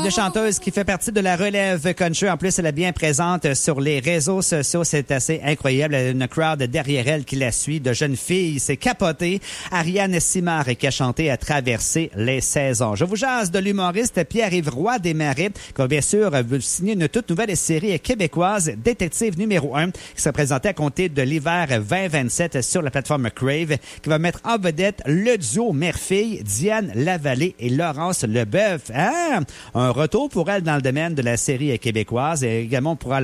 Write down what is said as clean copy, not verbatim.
Une chanteuse qui fait partie de la relève country. En plus, elle est bien présente sur les réseaux sociaux. C'est assez incroyable. Elle a une crowd derrière elle qui la suit. De jeunes filles, c'est capoté. Ariane Simard qui a chanté à travers les saisons. Je vous jase de l'humoriste Pierre-Yves Roy Desmarais qui va bien sûr signer une toute nouvelle série québécoise, Détective numéro 1, qui sera présentée à compter de l'hiver 2027 sur la plateforme Crave, qui va mettre en vedette le duo mère-fille Diane Lavallée et Laurence Leboeuf. Ah, un retour pour elle dans le domaine de la série québécoise et également pour elle